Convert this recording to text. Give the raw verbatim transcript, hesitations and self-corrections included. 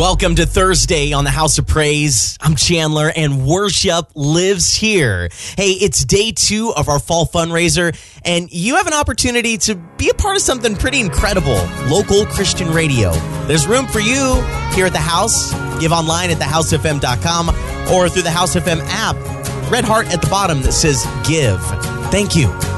Welcome to Thursday on the House of Praise. I'm Chandler, and worship lives here. Hey, it's day two of our fall fundraiser, and you have an opportunity to be a part of something pretty incredible, local Christian radio. There's room for you here at the house. Give online at the house f m dot com or through the House F M app. Red heart at the bottom that says give. Thank you.